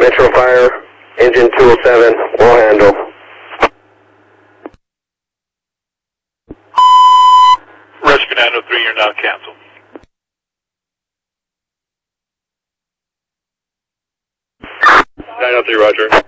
Metro Fire, engine 207, will handle. Rescue 903, you're now canceled. 903, roger.